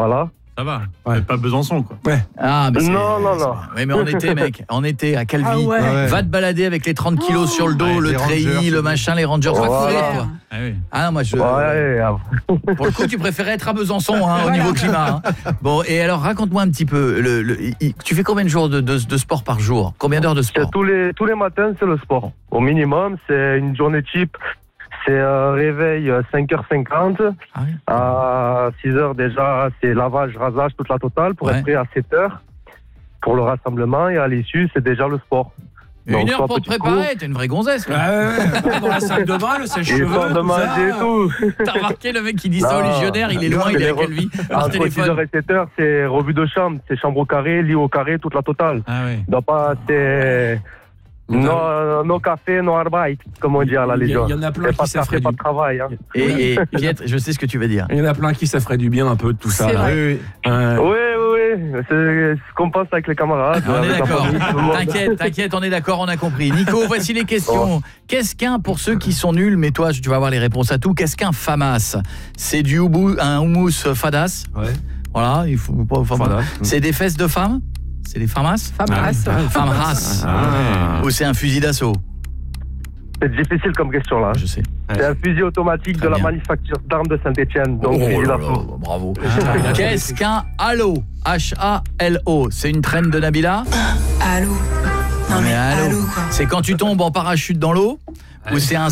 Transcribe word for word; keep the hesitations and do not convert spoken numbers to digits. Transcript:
Voilà. Ça va, ouais. Pas Besançon, quoi. Ouais. Ah, mais non, non, non. Oui, mais en été, mec, en été, à Calvi. Ah ouais. Ouais. Va te balader avec les trente kilos oh sur le dos, ouais, le les treillis, Rangers, le machin, les Rangers. Voilà. Va courir, toi. Ah oui. Ah non, moi, je... Ouais, Pour le coup, tu préférais être à Besançon, hein, au niveau climat. Hein. Bon, et alors, raconte-moi un petit peu. Le, le, il, tu fais combien de jours de, de, de sport par jour? Combien d'heures de sport? tous les, tous les matins, c'est le sport. Au minimum, c'est une journée type. C'est un réveil cinq heures cinquante. Ah oui. À six heures déjà, c'est lavage, rasage, toute la totale pour Ouais. être prêt à sept heures pour le rassemblement. Et à l'issue, c'est déjà le sport. Une Donc, heure soit pour te petit préparer, t'es une vraie gonzesse. Quoi. Ouais, ouais, dans la salle de bain, le cours, sèche-cheveux. histoire de tout manger ça. et tout. T'as remarqué le mec qui dit ça au Non. légionnaire, il est loin, Non, il est à mais Calvi, par Entre six téléphone. heures et sept heures, c'est revue de chambre. C'est chambre au carré, lit au carré, toute la totale. Ah oui. Donc, pas, c'est... No, no café, no arbeit, comme on dit à la Il y a- Légion. il y en a plein C'est qui pas de ça café, ferait pas du- de travail. Hein. Et, et Pietre, je sais ce que tu vas dire. Il y en a plein qui ça ferait du bien un peu de tout ça. C'est là. vrai. Oui, oui. Euh, Oui, oui, oui. C'est ce qu'on pense avec les camarades. On est avec la d'accord. famille, tout le monde. T'inquiète, t'inquiète, on est d'accord, on a compris. Nico, voici les questions. Qu'est-ce qu'un, pour ceux qui sont nuls, mais toi, tu vas avoir les réponses à tout, qu'est-ce qu'un famas? C'est du houmous, un houmous fadas. Ouais. Voilà, il faut pas... Enfin, Fadas. c'est des fesses de femmes? C'est des famas? Femme race. Femme race. Ah. Ou c'est un fusil d'assaut? C'est difficile comme question là. Je sais. C'est un fusil automatique Très de la bien. manufacture d'armes de Saint-Etienne. Donc, Oh fusil là là, d'assaut. bravo. Ah. Qu'est-ce qu'un halo? H A L O. C'est une traîne de Nabila? Allô. Non mais Mais allô. allô quoi. C'est quand tu tombes en parachute dans l'eau? Ou c'est un